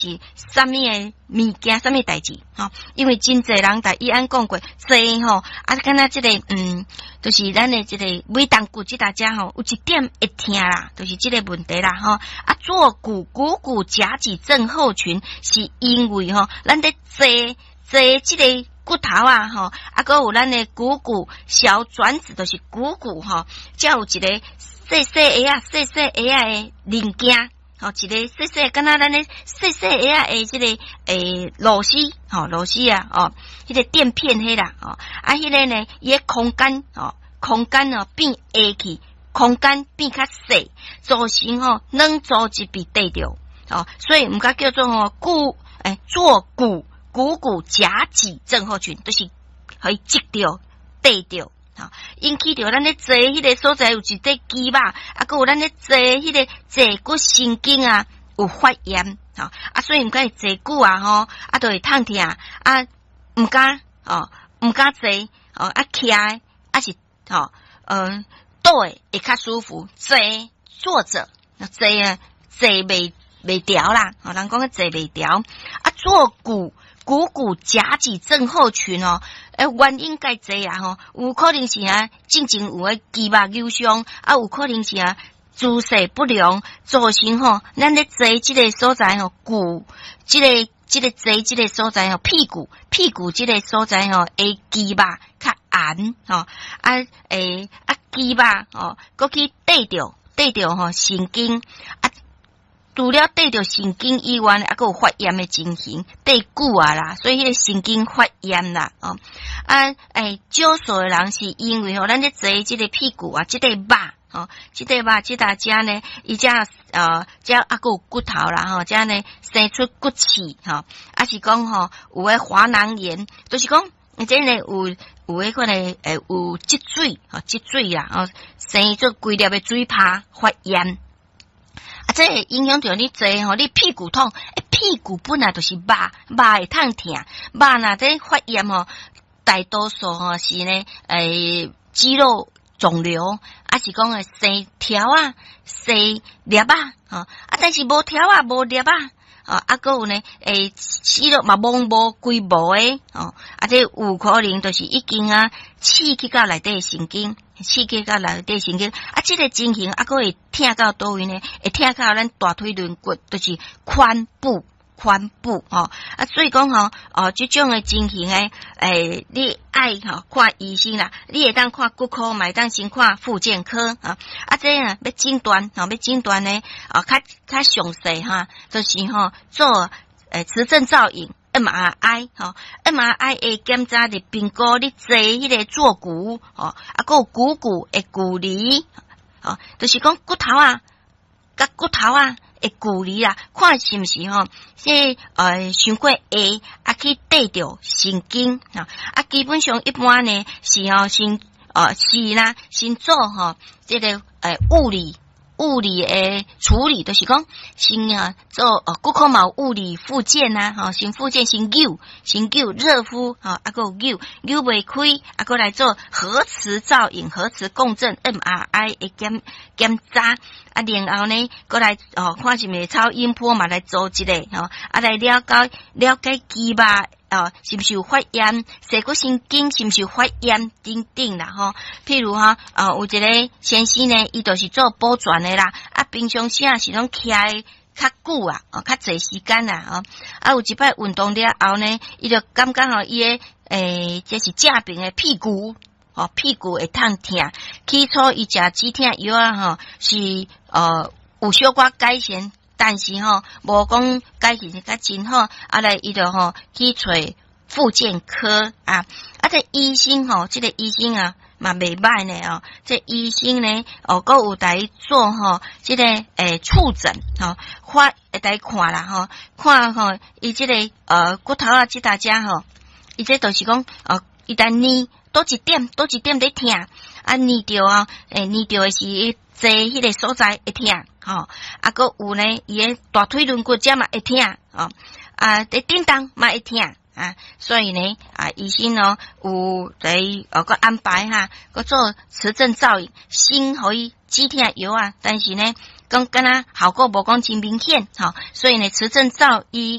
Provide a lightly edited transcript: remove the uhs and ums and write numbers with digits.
是什么的物件，什么代志吼？因为真侪人在伊安讲过，侪吼啊，敢若即个就是咱的即个尾动骨即大家吼，有一点会痛啦，就是即个问题啦吼。啊，坐骨夹脊症候群是因为吼，咱咧坐即个骨头啊吼，啊个有咱的股小转子，就是股吼，才有一个细下的零件。吼，一个细敢若咱咧细下的即个螺丝啊，迄个垫片迄啦，啊，迄个呢，伊个空间变下去，空间变较细，造成吼软组织被对着，所以毋该叫做吼坐骨夹脊症候群，都是可以击着对着。引起着咱咧坐迄个所在有一只肌肉，啊，佮有咱咧坐迄个坐骨神经啊有发炎，啊，所以毋该坐久啊吼，啊，就会痛痛，啊，毋敢坐，啊，起来啊是倒会较舒服，坐着袂调啦，人讲坐袂调，啊，坐骨夹脊症候群原因该济啊吼，有可能是进前有诶肌肉扭伤，啊有可能是姿势不良，造成咱咧坐即个所在即个坐即个所在屁股即个所在诶肌肉较硬肌肉搁去对着神经啊。除了对着神经以外，还有发炎的情形，对久啊啦，所以迄个神经发炎啦，少数的人是因为咱咧坐即个屁股啊，即个肉，即大家呢，伊只还有骨头啦，只呢生出骨刺，是讲有诶滑囊炎，就是讲，真呢有诶可能有积水啦，生出规粒诶水泡发炎。这会影响到你坐你屁股痛，屁股本来就是肉会痛痛，肉若在发炎大多数是呢肌肉肿瘤，是讲生条啊、生粒啊，但是无条啊、无粒啊，还有呢肌肉嘛无规模诶，这有可能就是已经刺激到内底的神经。这个情形还会痛到倒位呢？会痛到咱大腿软骨，就是髋部所以讲这种的情形你爱看医生啦，你会当看骨科，嘛会当先看复健科这要诊断呢较详细就是做磁振造影。MRI 会检查的评估你坐迄个坐骨还有骨的距离就是讲骨头啊甲骨头的距离啦，看是毋是伤过下去对着神经基本上一般呢是先做这个物理诶处理，就是讲先做骨科嘛物理复健先复健先灸热敷个灸袂开个来做核磁造影、核磁共振 MRI 诶检查然后呢个来看是咪超音波嘛来做一个来了解肌肉是不是有发炎，坐骨神经是不是有发炎等等啦譬如有一个先生呢，伊就是做保全的啦，平常时是拢徛较久较侪时间有一摆运动了后呢，伊就感觉伊这是正病的屁股会痛痛，起初伊食止痛药是有小可改善。但是无讲改善得较真好，来伊就去找复健科这医生这个医生嘛袂歹呢这医生呢还有来做这个触诊会来看啦看伊这个骨头这大家伊这就是讲伊旦捏多一点在痛捏着捏着的是坐迄个所在会痛个有呢伊个大腿软骨遮嘛会痛在叮当嘛会痛啊，所以呢医生有在个安排个做磁振造影，先可以止痛药但是呢，敢若效果无讲真明显，所以呢，磁振造影